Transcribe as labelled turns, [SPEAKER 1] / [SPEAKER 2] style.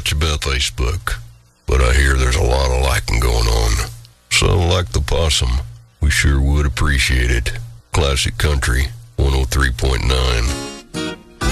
[SPEAKER 1] much about Facebook, but I hear there's a lot of liking going on. So, like the possum, we sure would appreciate it. Classic Country 103.9.